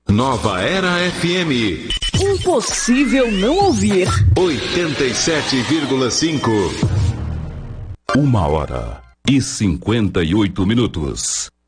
Nova Era FM. Impossível não ouvir. 87,5. 1h58.